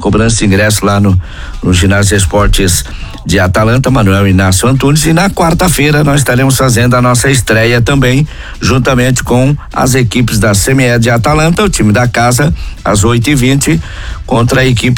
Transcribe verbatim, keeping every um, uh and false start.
cobrança de ingresso lá no, no Ginásio Esportes de Atalanta, Manuel Inácio Antunes, e na quarta-feira nós estaremos fazendo a nossa estreia também, juntamente com as equipes da C M E de Atalanta, o time da casa, às oito e vinte, contra a equipe